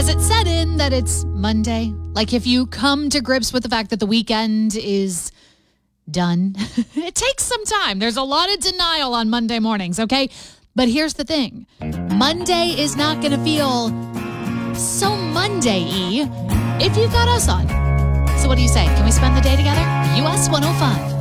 Has it set in that it's Monday? Like if you come to grips with the fact that the weekend is done, it takes some time. There's a lot of denial on Monday mornings, okay? But here's the thing. Monday is not going to feel so Monday-y if you've got us on. So what do you say? Can we spend the day together? US 105.